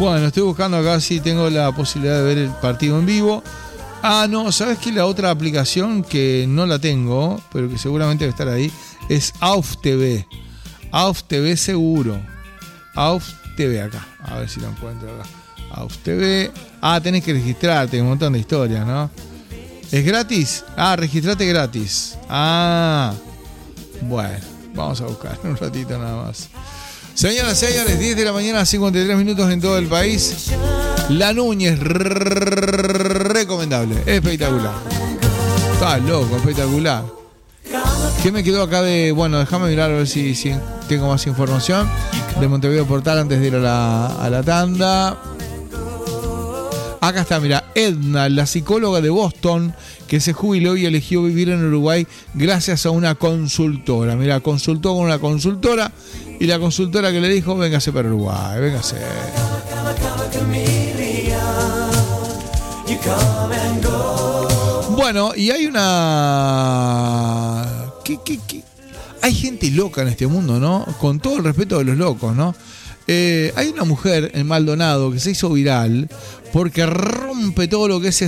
Bueno, estoy buscando acá si tengo la posibilidad de ver el partido en vivo. Ah, no, ¿sabes qué? La otra aplicación que no la tengo, pero que seguramente debe estar ahí, es AUF TV. AUF TV seguro. AUF TV acá. A ver si lo encuentro acá. AUF TV. Ah, tenés que registrarte, un montón de historias, ¿no? ¿Es gratis? Ah, registrate gratis. Ah, bueno, vamos a buscar un ratito nada más. Señoras y señores, 10 de la mañana, 53 minutos en todo el país. La Núñez, recomendable, espectacular. Está loco, espectacular. ¿Qué me quedó acá de...? Bueno, déjame mirar a ver si tengo más información de Montevideo Portal antes de ir a la tanda. Acá está, mira, Edna, la psicóloga de Boston, que se jubiló y eligió vivir en Uruguay gracias a una consultora. Mira, consultó con una consultora y la consultora que le dijo, véngase para Uruguay, véngase. Bueno, y hay una... Hay gente loca en este mundo, ¿no? Con todo el respeto de los locos, ¿no? Hay una mujer en Maldonado que se hizo viral porque rompe todo lo que es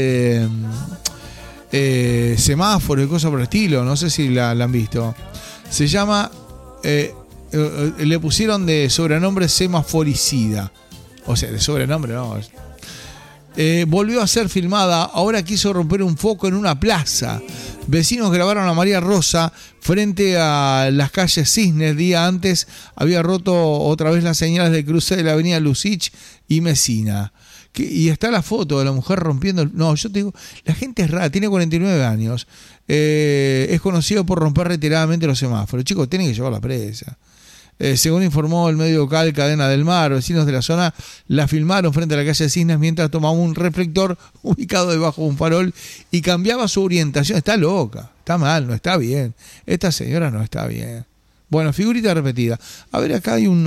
semáforo y cosas por el estilo. No sé si la han visto. Se llama... le pusieron de sobrenombre semaforicida. O sea, de sobrenombre no. Volvió a ser filmada. Ahora quiso romper un foco en una plaza. Vecinos grabaron a María Rosa frente a las calles Cisnes. Día antes había roto otra vez las señales de cruce de la avenida Lucich y Mesina. Y está la foto de la mujer rompiendo... No, yo te digo, la gente es rara, tiene 49 años. Es conocido por romper reiteradamente los semáforos. Chicos, tienen que llevarla presa. Según informó el medio local Cadena del Mar, vecinos de la zona la filmaron frente a la calle Cisnes mientras tomaba un reflector ubicado debajo de un farol y cambiaba su orientación. Está loca, está mal, no está bien. Esta señora no está bien. Bueno, figurita repetida. A ver, acá hay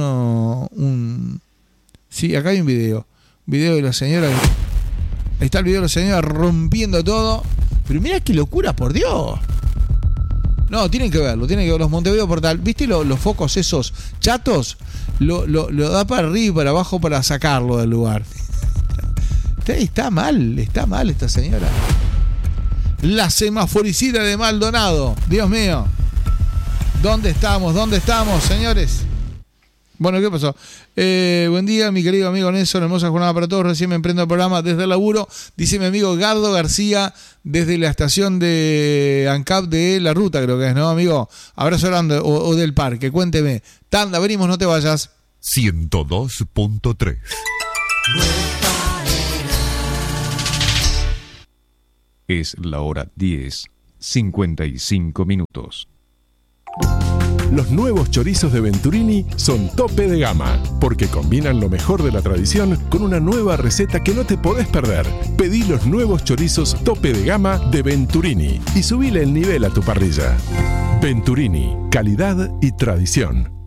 Sí, acá hay un video. Video de la señora. Ahí está el video de la señora rompiendo todo. Pero mira qué locura, por Dios. No, tienen que ver los Montevideo Portal. ¿Viste los focos esos chatos? Lo da para arriba y para abajo para sacarlo del lugar. Está mal esta señora. La semaforicida de Maldonado. Dios mío. ¿Dónde estamos, señores? Bueno, ¿qué pasó? Buen día, mi querido amigo Nelson. Hermosa jornada para todos. Recién me emprendo el programa desde el laburo. Dice mi amigo Gardo García desde la estación de ANCAP de La Ruta, creo que es, ¿no, amigo? Abrazo grande, o del parque. Cuénteme. Tanda, venimos, no te vayas. 102.3. Es la hora 10:55. Los nuevos chorizos de Venturini son tope de gama, porque combinan lo mejor de la tradición con una nueva receta que no te podés perder. Pedí los nuevos chorizos tope de gama de Venturini y subile el nivel a tu parrilla. Venturini, calidad y tradición.